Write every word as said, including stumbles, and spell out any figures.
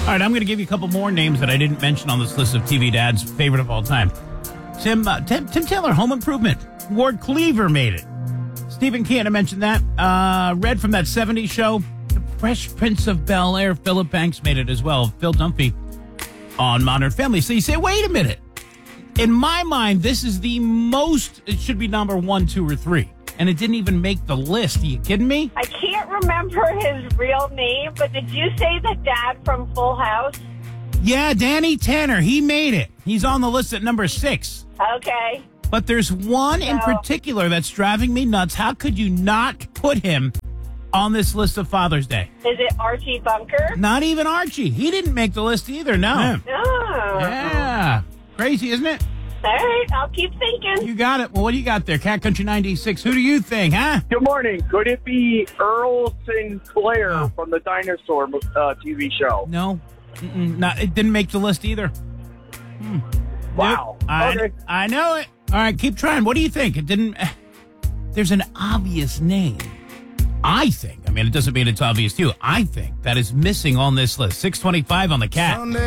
right, I'm going to give you a couple more names that I didn't mention on this list of T V dads' favorite of all time. Tim, uh, Tim, Tim Taylor, Home Improvement. Ward Cleaver made it. Stephen Cannon mentioned that. Uh, Red from that seventies show. The Fresh Prince of Bel-Air. Philip Banks made it as well. Phil Dunphy on Modern Family. So you say, wait a minute. In my mind, this is the most, it should be number one, two, or three. And it didn't even make the list. Are you kidding me? I can't remember his real name, but did you say the dad from Full House? Yeah, Danny Tanner. He made it. He's on the list at number six. Okay. But there's one in No. particular that's driving me nuts. How could you not put him on this list of Father's Day? Is it Archie Bunker? Not even Archie. He didn't make the list either, no. Oh. Yeah. Crazy, isn't it? All right, I'll keep thinking. You got it. Well, what do you got there? Cat Country ninety-six. Who do you think, huh? Good morning. Could it be Earl Sinclair Oh. from the Dinosaur uh, T V show? No. Mm-mm. No, it didn't make the list either. Hmm. Wow. Nope. I, Okay. I know it. All right, keep trying. What do you think? It didn't. There's an obvious name. I think. I mean, it doesn't mean it's obvious to you. I think that is missing on this list. six twenty-five on the Cat.